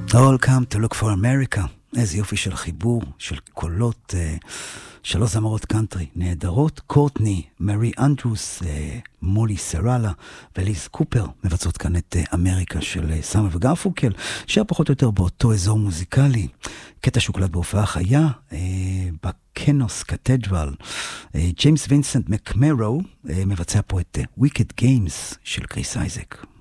All come to look for America. איזה יופי של חיבור, של קולות, שלוש זמרות קאנטרי נהדרות. קורטני, מרי אנדרוס, מולי סרלה וליז קופר מבצעות כאן את אמריקה של סאמר וגרפונקל, שהיה פחות או יותר באותו אזור מוזיקלי. קטע שהוקלט בהופעה חיה בקנוס קתדרל. ג'יימס וינסנט מקמרו מבצע פה את Wicked Games של קריס אייזק.